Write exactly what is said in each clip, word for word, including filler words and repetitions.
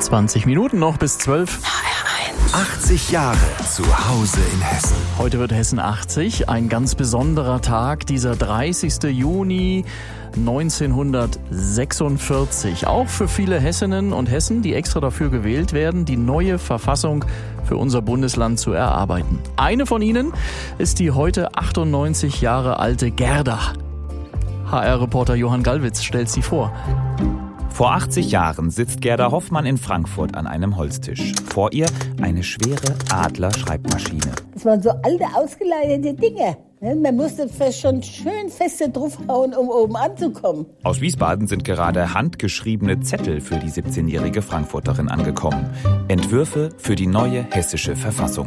zwanzig Minuten noch bis zwölf. achtzig Jahre zu Hause in Hessen. Heute wird Hessen achtzig, ein ganz besonderer Tag, dieser dreißigster Juni neunzehnhundertsechsundvierzig. Auch für viele Hessinnen und Hessen, die extra dafür gewählt werden, die neue Verfassung für unser Bundesland zu erarbeiten. Eine von ihnen ist die heute achtundneunzig Jahre alte Gerda. H R-Reporter Johann Gallwitz stellt sie vor. Vor achtzig Jahren sitzt Gerda Hoffmann in Frankfurt an einem Holztisch. Vor ihr eine schwere Adler-Schreibmaschine. Das waren so alte, ausgeleitete Dinge. Man musste schon schön feste draufhauen, um oben anzukommen. Aus Wiesbaden sind gerade handgeschriebene Zettel für die siebzehnjährige Frankfurterin angekommen. Entwürfe für die neue hessische Verfassung.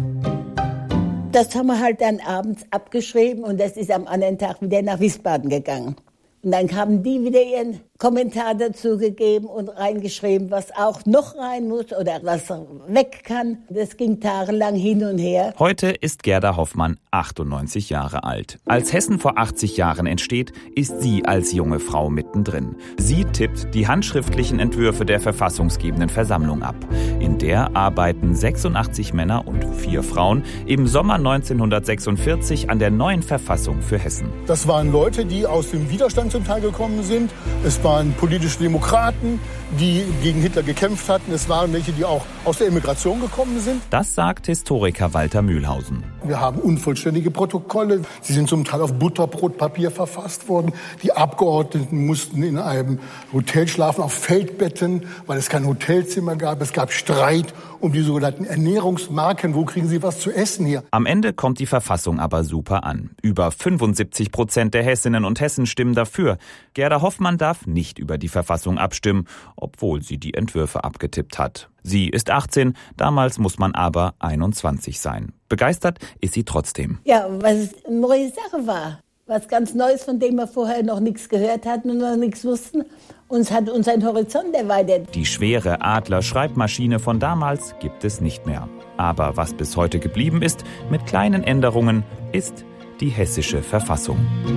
Das haben wir halt dann abends abgeschrieben und das ist am anderen Tag wieder nach Wiesbaden gegangen. Und dann haben die wieder ihren Kommentar dazu gegeben und reingeschrieben, was auch noch rein muss oder was weg kann. Das ging tagelang hin und her. Heute ist Gerda Hoffmann achtundneunzig Jahre alt. Als Hessen vor achtzig Jahren entsteht, ist sie als junge Frau mittendrin. Sie tippt die handschriftlichen Entwürfe der verfassungsgebenden Versammlung ab. In der arbeiten sechsundachtzig Männer und vier Frauen im Sommer neunzehnhundertsechsundvierzig an der neuen Verfassung für Hessen. Das waren Leute, die aus dem Widerstand zum Teil gekommen sind. Es waren politische Demokraten, die gegen Hitler gekämpft hatten. Es waren welche, die auch aus der Immigration gekommen sind. Das sagt Historiker Walter Mühlhausen. Wir haben unvollständige Protokolle. Sie sind zum Teil auf Butterbrotpapier verfasst worden. Die Abgeordneten mussten in einem Hotel schlafen, auf Feldbetten, weil es kein Hotelzimmer gab. Es gab Streit um die sogenannten Ernährungsmarken. Wo kriegen Sie was zu essen hier? Am Ende kommt die Verfassung aber super an. Über fünfundsiebzig Prozent der Hessinnen und Hessen stimmen dafür. Gerda Hoffmann darf nicht über die Verfassung abstimmen, obwohl sie die Entwürfe abgetippt hat. Sie ist achtzehn, damals muss man aber einundzwanzig sein. Begeistert ist sie trotzdem. Ja, was eine neue Sache war. Was ganz Neues, von dem wir vorher noch nichts gehört hatten und noch nichts wussten. Uns hat unseren Horizont erweitert. Die schwere Adler-Schreibmaschine von damals gibt es nicht mehr. Aber was bis heute geblieben ist, mit kleinen Änderungen, ist die hessische Verfassung.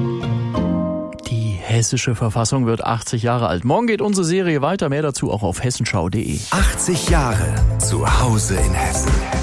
Die hessische Verfassung wird achtzig Jahre alt. Morgen geht unsere Serie weiter. Mehr dazu auch auf hessenschau punkt de. achtzig Jahre zu Hause in Hessen.